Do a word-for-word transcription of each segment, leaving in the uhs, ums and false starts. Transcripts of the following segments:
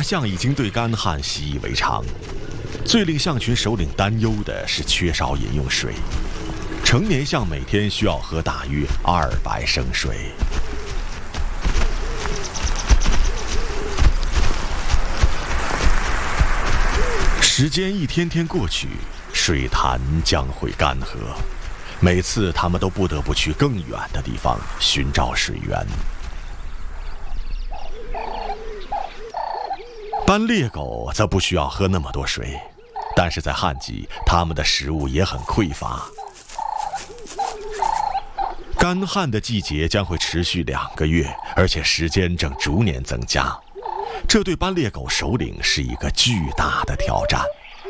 象已经对干旱习以为常，最令象群首领担忧的是缺少饮用水。成年象每天需要喝大约二百升水。时间一天天过去，水潭将会干涸，每次他们都不得不去更远的地方寻找水源。斑鬣狗则不需要喝那么多水，但是在旱季，它们的食物也很匮乏。干旱的季节将会持续两个月，而且时间正逐年增加，这对斑鬣狗首领是一个巨大的挑战。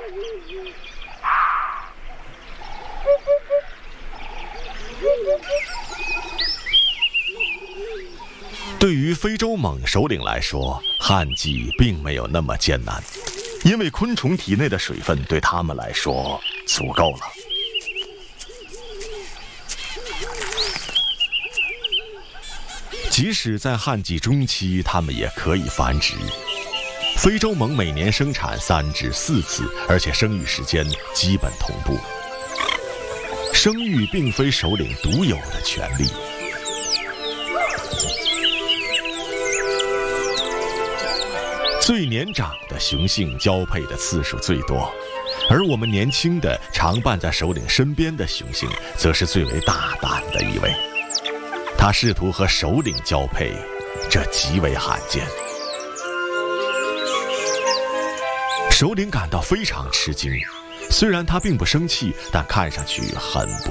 对于非洲猛首领来说，旱季并没有那么艰难，因为昆虫体内的水分对他们来说足够了。即使在旱季中期，它们也可以繁殖。非洲虻每年生产三至四次，而且生育时间基本同步。生育并非首领独有的权利。最年长的雄性交配的次数最多，而我们年轻的常伴在首领身边的雄性，则是最为大胆的一位。他试图和首领交配，这极为罕见。首领感到非常吃惊，虽然他并不生气，但看上去很不